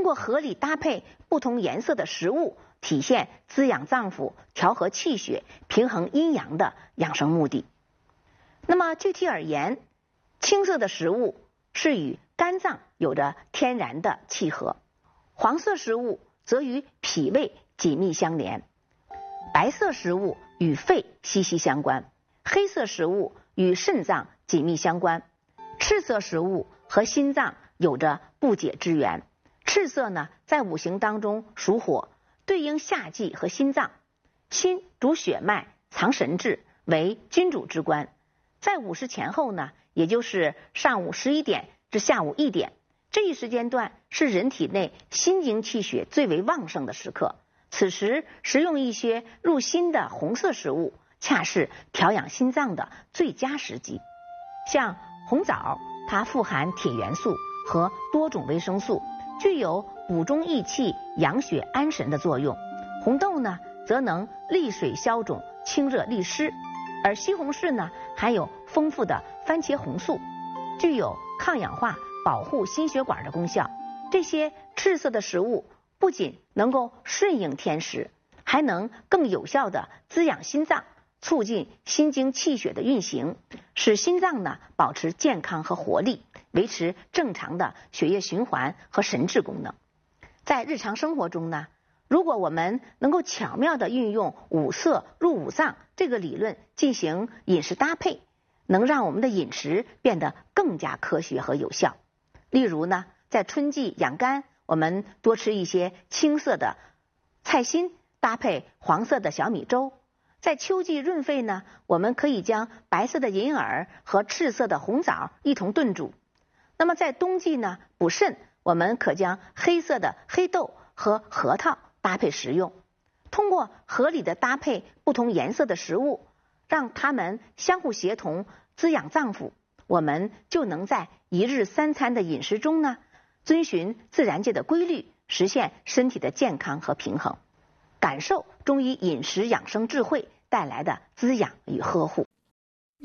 通过合理搭配不同颜色的食物，体现滋养脏腑、调和气血、平衡阴阳的养生目的。那么具体而言，青色的食物是与肝脏有着天然的契合，黄色食物则与脾胃紧密相连，白色食物与肺息息相关，黑色食物与肾脏紧密相关，赤色食物和心脏有着不解之缘。赤色呢，在五行当中属火，对应夏季和心脏。心主血脉，藏神志，为君主之官。在午时前后呢，也就是上午11点至下午1点，这一时间段是人体内心经气血最为旺盛的时刻。此时食用一些入心的红色食物，恰是调养心脏的最佳时机。像红枣，它富含铁元素和多种维生素，具有补中益气、养血安神的作用。红豆呢，则能利水消肿、清热利湿，而西红柿呢，含有丰富的番茄红素，具有抗氧化、保护心血管的功效。这些赤色的食物不仅能够顺应天时，还能更有效地滋养心脏，促进心经气血的运行，使心脏呢保持健康和活力，维持正常的血液循环和神志功能。在日常生活中呢，如果我们能够巧妙地运用五色入五脏这个理论进行饮食搭配，能让我们的饮食变得更加科学和有效。例如呢，在春季养肝，我们多吃一些青色的菜心搭配黄色的小米粥。在秋季润肺呢，我们可以将白色的银耳和赤色的红枣一同炖煮。那么在冬季呢，补肾，我们可将黑色的黑豆和核桃搭配食用。通过合理的搭配不同颜色的食物，让它们相互协同，滋养脏腑，我们就能在一日3餐的饮食中呢，遵循自然界的规律，实现身体的健康和平衡，感受中医饮食养生智慧带来的滋养与呵护。